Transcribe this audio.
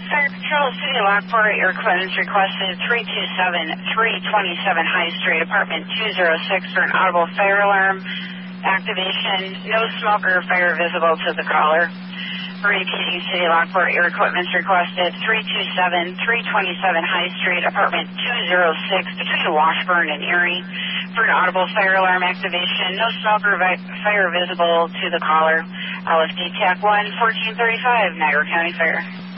Fire Patrol, City of Lockport, your equipment's requested 327 High Street, apartment 206 for an audible fire alarm activation. No smoke or fire visible to the caller. Repeating, City of Lockport, your equipment's requested 327 High Street, apartment 206 between Washburn and Erie for an audible fire alarm activation. No smoke or fire visible to the caller. LSD TAC 1, 1435, Niagara County Fire.